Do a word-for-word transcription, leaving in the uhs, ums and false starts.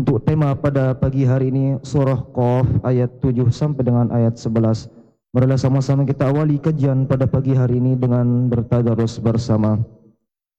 Untuk tema pada pagi hari ini surah Qaf ayat tujuh sampai dengan ayat sebelas. Marilah sama-sama kita awali kajian pada pagi hari ini dengan bertadarus bersama.